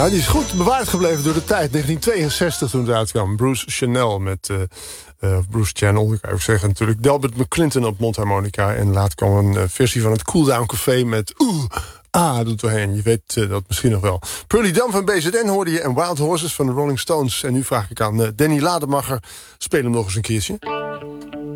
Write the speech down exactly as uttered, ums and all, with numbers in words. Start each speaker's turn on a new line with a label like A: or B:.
A: Nou, die is goed bewaard gebleven door de tijd. negentien tweeënzestig toen het uitkwam. Bruce Channel met... Uh, uh, Bruce Channel, ik kan ook zeggen natuurlijk. Delbert McClinton op mondharmonica. En laat kwam een uh, versie van het Cool Down Café met... Oeh, ah, doet doorheen. Je weet uh, dat misschien nog wel. Pearly Dam van B Z N hoorde je. En Wild Horses van de Rolling Stones. En nu vraag ik aan uh, Danny Lademacher. Speel hem nog eens een keertje.